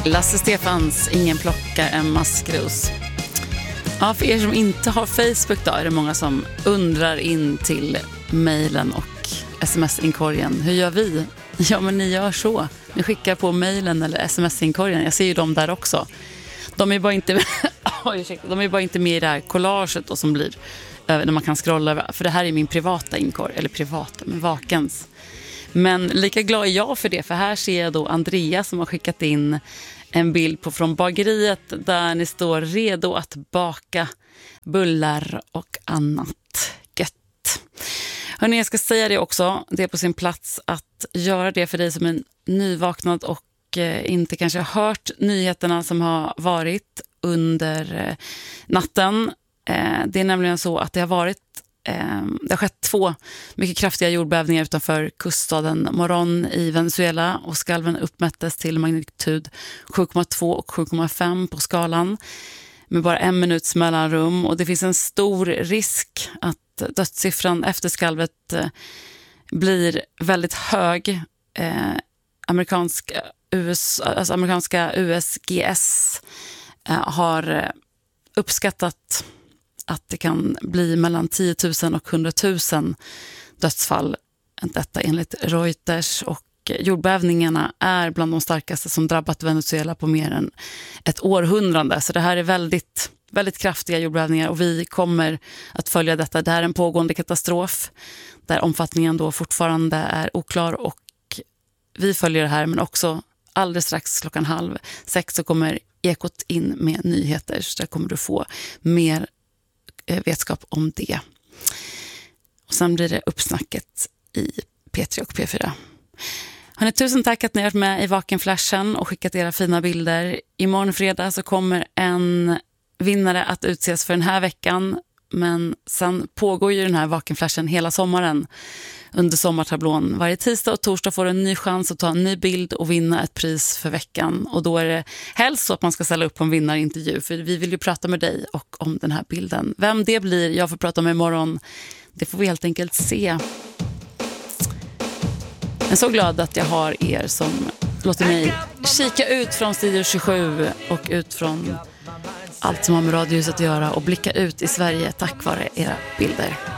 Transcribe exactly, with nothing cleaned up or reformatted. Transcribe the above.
Lasse Stefans, ingen plockar en maskros. Ja, för er som inte har Facebook då är det många som undrar in till mejlen och sms-inkorgen. Hur gör vi? Ja, men ni gör så. Ni skickar på mejlen eller sms-inkorgen. Jag ser ju dem där också. De är bara inte de är bara inte med i det här collaget då, som blir när man kan scrolla över. För det här är min privata inkorg, eller privata, men Vakens. Men lika glad är jag för det, för här ser jag då Andrea som har skickat in en bild på från bageriet där ni står redo att baka bullar och annat gött. Hörrni, jag ska säga det också, det är på sin plats att göra det för dig som är nyvaknad och eh, inte kanske har hört nyheterna som har varit under eh, natten. Eh, det är nämligen så att det har varit Det har skett två mycket kraftiga jordbävningar utanför kuststaden Morón i Venezuela och skalven uppmättes till magnitud sju komma två och sju komma fem på skalan med bara en minuts mellanrum, och det finns en stor risk att dödssiffran efter skalvet blir väldigt hög. Eh, amerikanska, U S, alltså amerikanska U S G S eh, har uppskattat att det kan bli mellan tio tusen och hundra tusen dödsfall, detta enligt Reuters, och jordbävningarna är bland de starkaste som drabbat Venezuela på mer än ett århundrade. Så det här är väldigt, väldigt kraftiga jordbävningar och vi kommer att följa detta. Det här är en pågående katastrof där omfattningen då fortfarande är oklar, och vi följer det här, men också alldeles strax klockan halv sex så kommer Ekot in med nyheter, så där kommer du få mer vetskap om det. Och sen blir det uppsnacket i P tre och P fyra. Hörrni, tusen tack att ni har varit med i Vakenflashen och skickat era fina bilder. Imorgon fredag så kommer en vinnare att utses för den här veckan, men sen pågår ju den här Vakenflashen hela sommaren under sommartablån. Varje tisdag och torsdag får du en ny chans att ta en ny bild och vinna ett pris för veckan. Och då är det helst så att man ska ställa upp på en vinnarintervju, för vi vill ju prata med dig och om den här bilden. Vem det blir, jag får prata med imorgon. Det får vi helt enkelt se. Jag är så glad att jag har er som låter mig kika ut från Studio tjugosju och ut från allt som har med Radiohuset att göra och blicka ut i Sverige tack vare era bilder.